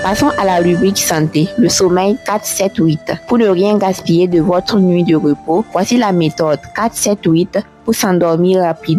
Passons à la rubrique santé, le sommeil 4-7-8. Pour ne rien gaspiller de votre nuit de repos, voici la méthode 4-7-8 pour s'endormir rapidement.